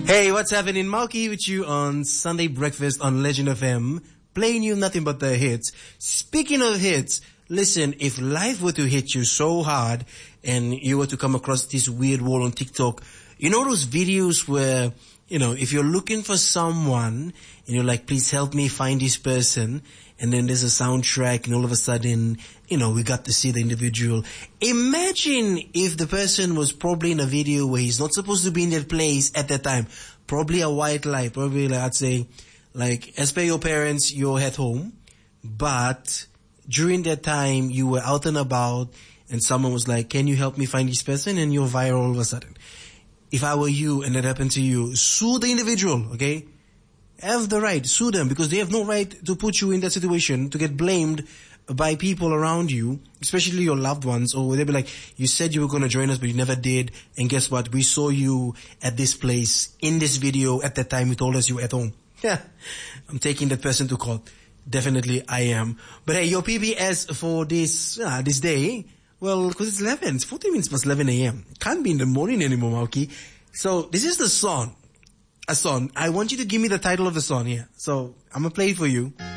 Hey, what's happening? Malky with you on Sunday Breakfast on Legend FM, playing you nothing but the hits. Speaking of hits, listen, if life were to hit you so hard and you were to come across this weird wall on TikTok, you know those videos where, if you're looking for someone and you're like, please help me find this person, and then there's a soundtrack and all of a sudden, we got to see the individual. Imagine if the person was probably in a video where he's not supposed to be in that place at that time. Probably a white light, probably I'd say, as per your parents, you're at home, but during that time you were out and about and someone was like, can you help me find this person? And you're viral all of a sudden. If I were you and that happened to you, sue the individual, okay? Have the right, sue them, because they have no right to put you in that situation, to get blamed by people around you, especially your loved ones, or they'll be like, you said you were going to join us, but you never did, and guess what? We saw you at this place, in this video, at that time you told us you were at home. Yeah, I'm taking that person to court. Definitely I am. But hey, your PBS for this day, well, because it's 11, it's 40 minutes past 11 a.m. Can't be in the morning anymore, Malky. So this is the song. A song. I want you to give me the title of the song here. So I'm going to play it for you.